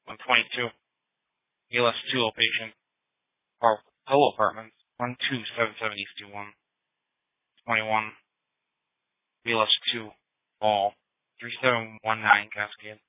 122, ELS2 location, Hello Apartments, 1277 East 21, 21, ELS2, Mall, 3719 Cascade.